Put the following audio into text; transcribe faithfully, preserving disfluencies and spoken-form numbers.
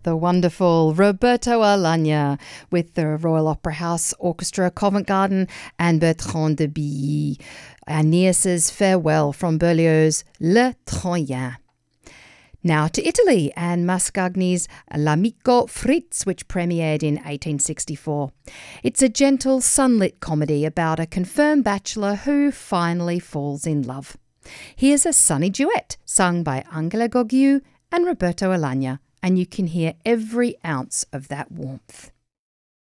The wonderful Roberto Alagna with the Royal Opera House Orchestra, Covent Garden, and Bertrand de Billy. Aeneas's Farewell from Berlioz's Le Troyen. Now to Italy and Mascagni's L'Amico Fritz, which premiered in eighteen sixty-four. It's a gentle, sunlit comedy about a confirmed bachelor who finally falls in love. Here's a sunny duet sung by Angela Goggiu and Roberto Alagna, and you can hear every ounce of that warmth.